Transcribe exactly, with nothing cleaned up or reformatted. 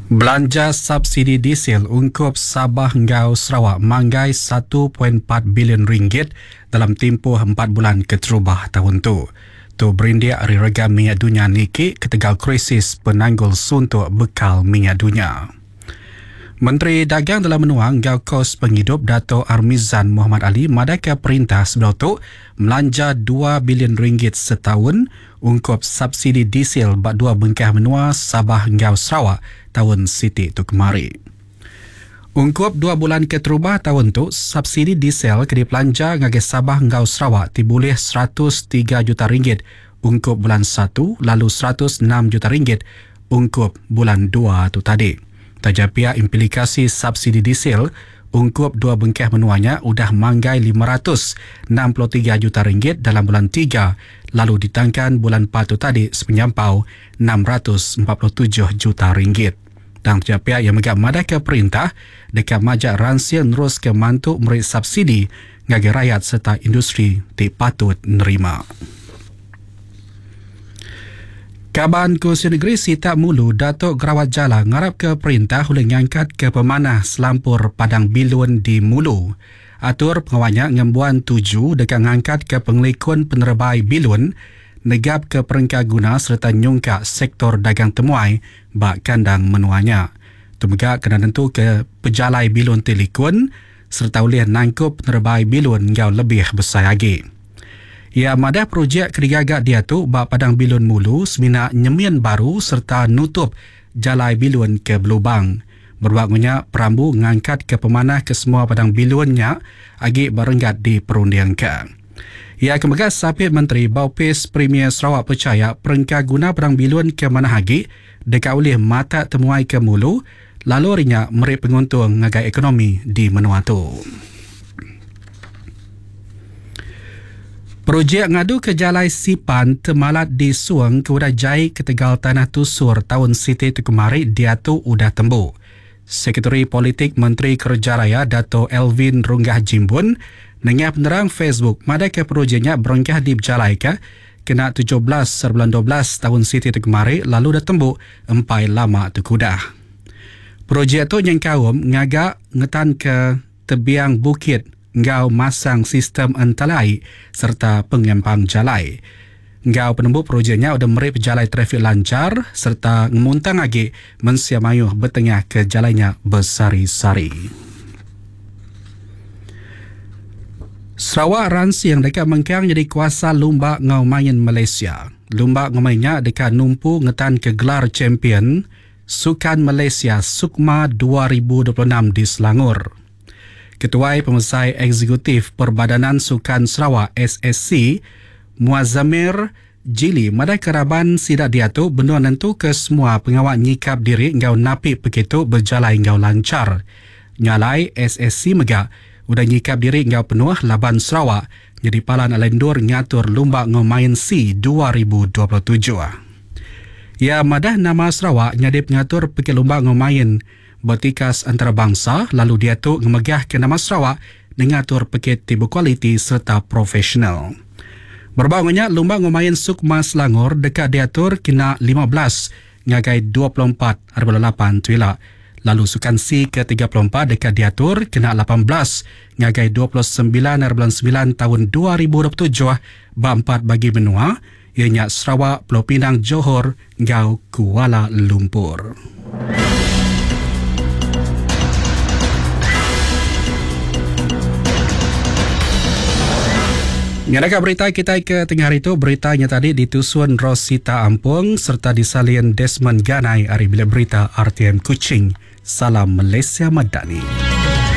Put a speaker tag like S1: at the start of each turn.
S1: Belanja subsidi diesel ungkup Sabah Ngau Sarawak manggai satu perpuluhan empat bilion ringgit dalam tempoh empat bulan keterubah tahun tu. Tu berindia hari rega minyak dunia Niki ketegal krisis penanggul suntuk bekal minyak dunia. Menteri Dagang dalam menuang Ngau Kos Penghidup Dato' Armizan Muhammad Ali madaka perintah sebelum tu melanja dua bilion ringgit setahun ungkup subsidi diesel bak dua bengkah menua Sabah Ngau Sarawak tahun siti tu kemari. Ungkup dua bulan keterubah tahun tu, subsidi diesel ke dipelanja ngagi Sabah Ngau Sarawak tibulih seratus tiga juta ringgit ungkup bulan satu lalu seratus enam juta ringgit ungkup bulan dua tu tadi. Tajapia implikasi subsidi diesel ungkup dua bengkah menuanya udah manggai lima ratus enam puluh tiga juta ringgit dalam bulan tiga lalu ditangkan bulan empat tu tadi sepenyampau enam ratus empat puluh tujuh juta ringgit. Dan tajapia yang megak madaka perintah dekat majak ransia nerus ke mantuk merit subsidi ngagi rakyat serta industri ti patut nerima. Kaban Kursi Negeri Sita Mulu Datuk Gerawat Jala ngarap ke perintah oleh ngangkat ke pemanah selampur Padang Bilun di Mulu. Atur pengawalnya ngembuan tuju dekat ngangkat ke pengelikun penerebai Bilun negap ke perengkah guna serta nyungkak sektor dagang temuai bak kandang menuanya. Tumegak kena tentu ke pejalai Bilun Telikun serta oleh nangkup penerebai Bilun ngau lebih besar lagi. Ia madah projek kerigagak dia tu bak Padang Bilun Mulu semina nyemian baru serta nutup jalai Bilun ke Belubang. Berwaktunya perambu ngangkat ke pemanah ke semua Padang Bilunnya agi berenggat di perundiangkan. Ia kemegat sapit Menteri Baupis Premier Sarawak percaya perengkah guna Padang Bilun ke mana hagi dekat oleh mata temuai ke Mulu lalu rinya merit penguntung ngagai ekonomi di menua tu. Projek ngadu ke Jalai Sipan temalat di Suang ke Udah Jai ke Tegal Tanah Tusur tahun siti tu kemari dia tu udah tembu. Sekretari Politik Menteri Kerja Raya Dato' Elvin Runggah Jimbun nengah penerang Facebook madaka projeknya berengkah di Jalai ke kena tujuh belas bulan dua belas tahun siti tu kemari lalu dah tembu empai lama tu kudah. Projek tu yang kaum ngagak ngetan ke tebiang bukit Ngau masang sistem entalai serta pengempang jalai. Ngau penembuk projeknya udah meri pejalai trafik lancar serta ngemuntang lagi mensiamayuh bertengah ke jalainya bersari-sari. Sarawak Ransi yang dekat Mengkang jadi kuasa Lumba Ngau Main Malaysia. Lumba Ngau Mainnya dekat numpu ngetan ke gelar champion Sukan Malaysia Sukma dua ribu dua puluh enam di Selangor. Ketua Pemesai Eksekutif Perbadanan Sukan Sarawak S S C, Muazzamir Jili madai keraban sidak dia tu benua nentu ke semua pengawal nyikap diri ngau napi begitu berjalai ngau lancar. Nyalai S S C megak udah nyikap diri ngau penuh laban Sarawak jadi palan alendur ngatur Lumba Ngau Main C dua ribu dua puluh tujuh. Ya madah nama Sarawak nyadip ngatur pergi Lumba Ngau Main bertikas antarabangsa lalu dia tu ngemegah ke nama Sarawak mengatur paket tibu kualiti serta profesional. Berbangunnya Lumba Ngau Main Sukma Selangor dekat diatur kena lima belas ngagai dua puluh empat arba lapan tuila. Lalu Sukan C ke tiga puluh empat dekat diatur kena lapan belas ngagai dua puluh sembilan arba sembilan tahun dua ribu dua puluh tujuh bampat bagi benua ianya Sarawak, Pulau Pinang, Johor, Ngau Kuala Lumpur. Ngadakan berita kita ke tengah hari itu, beritanya tadi ditusun Rosita Ampung serta disalin Desmond Ganai hari bila berita R T M Kuching. Salam Malaysia Madani.